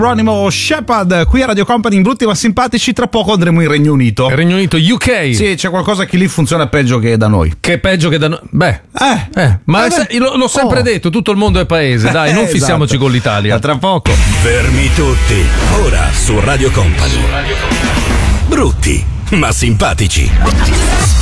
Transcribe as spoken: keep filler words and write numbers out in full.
Ronimo Shepard qui a Radio Company in Brutti ma Simpatici. Tra poco andremo in Regno Unito. Regno Unito, U K. Sì, c'è qualcosa che lì funziona peggio che da noi. Che è peggio che da noi. Beh, eh, eh, ma eh, se, l'ho, l'ho sempre oh. detto, tutto il mondo è paese. Dai, non Eh, fissiamoci esatto. con l'Italia. A tra poco. Fermi tutti. Ora su Radio Company. Brutti ma Simpatici.